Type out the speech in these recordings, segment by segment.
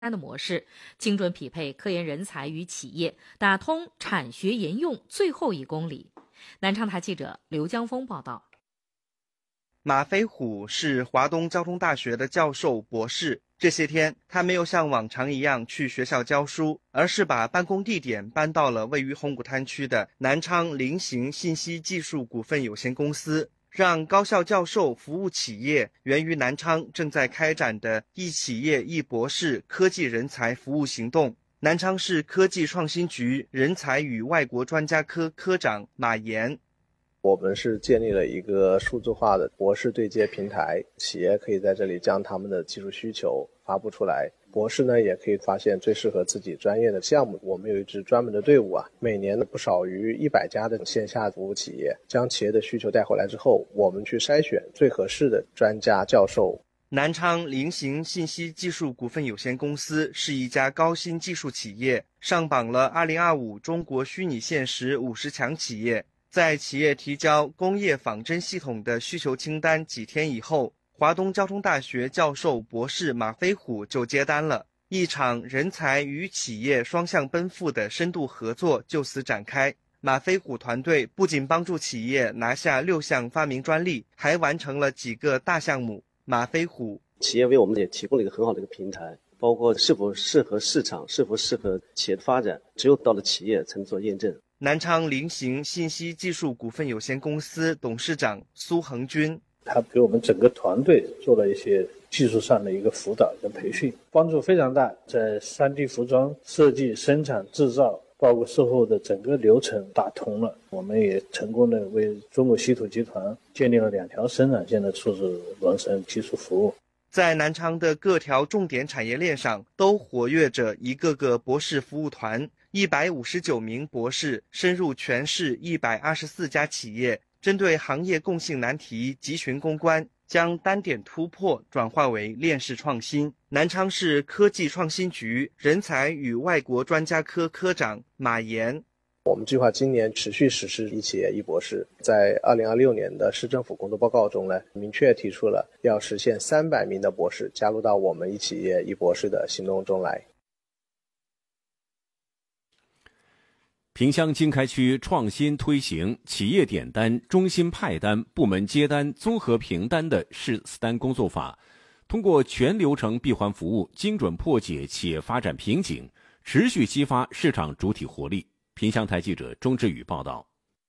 的模式，精准匹配科研人才与企业，打通产学研用最后1公里。南昌台记者刘江峰报道。 马飞虎是华东交通大学的教授、博士。这些天，他没有像往常一样去学校教书，而是把办公地点搬到了位于红谷滩区的南昌菱形信息技术股份有限公司，让高校教授服务企业源于南昌正在开展的一企业一博士科技人才服务行动。南昌市科技创新局人才与外国专家科科长马岩。 我们是建立了一个数字化的博士对接平台，企业可以在这里将他们的技术需求发布出来，博士呢也可以发现最适合自己专业的项目。我们有一支专门的队伍每年不少于100家的线下服务企业，将企业的需求带回来之后，我们去筛选最合适的专家教授。 南昌菱形信息技术股份有限公司是一家高新技术企业，上榜了2025中国虚拟现实50强企业。在企业提交工业仿真系统的需求清单几天以后，华东交通大学教授、博士马飞虎就接单了。一场人才与企业双向奔赴的深度合作就此展开。马飞虎团队不仅帮助企业拿下6项发明专利，还完成了几个大项目。马飞虎企业为我们也提供了一个很好的一个平台，包括是否适合市场，是否适合企业的发展，只有到了企业才能做验证。 南昌菱形信息技术股份有限公司董事长苏恒军， 他给我们整个团队做了一些技术上的一个辅导跟培训，帮助非常大，在 3D 服装设计、生产、制造包括售后的整个流程打通了。我们也成功的为中国稀土集团建立了2条生产线的数字孪生技术服务。 在南昌的各条重点产业链上都活跃着一个个博士服务团，159名博士深入全市124家企业，针对行业共性难题集群攻关，将单点突破转化为链式创新。南昌市科技创新局人才与外国专家科科长马岩， 我们计划今年持续实施一企业一博士，在2026年的市政府工作报告中呢，明确提出了要实现300名的博士加入到我们一企业一博士的行动中来。 萍乡经开区创新推行企业点单、中心派单、部门接单、综合评单的市4单工作法，通过全流程闭环服务，精准破解企业发展瓶颈，持续激发市场主体活力。萍乡台记者钟志宇报道。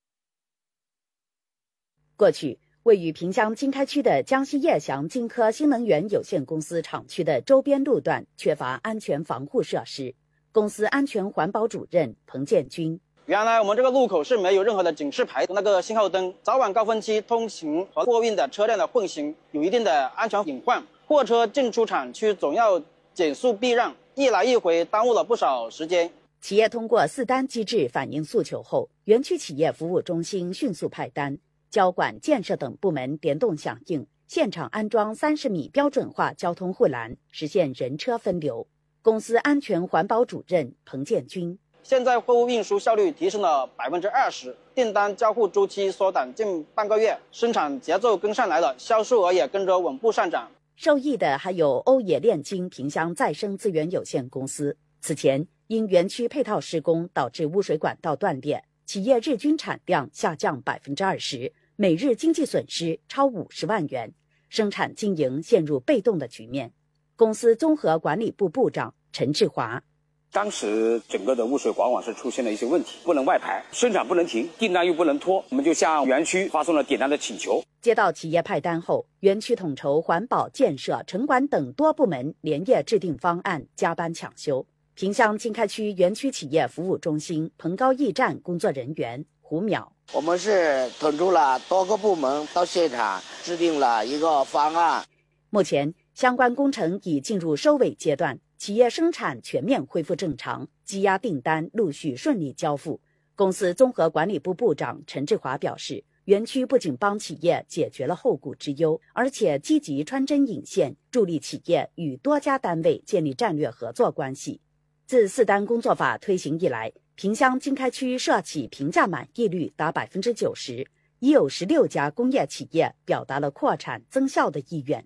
过去，位于萍乡经开区的江西叶翔金科新能源有限公司厂区的周边路段缺乏安全防护设施。公司安全环保主任彭建军， 原来我们这个路口是没有任何的警示牌，那个信号灯，早晚高峰期通行和货运的车辆的混行有一定的安全隐患，货车进出厂区总要减速避让，一来一回耽误了不少时间。 企业通过4单机制反映诉求后，园区企业服务中心迅速派单，交管、建设等部门联动响应，现场安装30米标准化交通护栏，实现人车分流。公司安全环保主任彭建军， 现在货物运输效率提升了20%，订单交付周期缩短近半个月，生产节奏跟上来了，销售额也跟着稳步上涨。 受益的还有欧冶炼金萍乡再生资源有限公司。此前因园区配套施工导致污水管道断裂，企业日均产量下降20%，每日经济损失超50万元，生产经营陷入被动的局面。公司综合管理部部长陈志华， 当时整个的污水管网是出现了一些问题，不能外排，生产不能停，订单又不能拖，我们就向园区发送了点单的请求。 接到企业派单后，园区统筹环保、建设、城管等多部门连夜制定方案，加班抢修。萍乡经开区园区企业服务中心彭高驿站工作人员胡淼， 我们是统筹了多个部门到现场，制定了一个方案。 目前相关工程已进入收尾阶段，企业生产全面恢复正常，积压订单陆续顺利交付。公司综合管理部部长陈志华表示，园区不仅帮企业解决了后顾之忧，而且积极穿针引线，助力企业与多家单位建立战略合作关系。自4单工作法推行以来，萍乡经开区涉企评价满意率达90%，已有16家工业企业表达了扩产增效的意愿。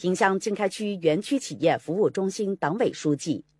萍乡经开区园区企业服务中心党委书记。